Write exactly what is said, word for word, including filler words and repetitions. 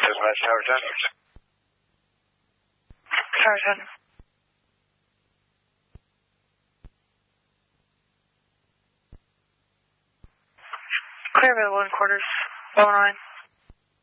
Dispatch Tower ten. Tower ten. Clear available in quarters. Level nine.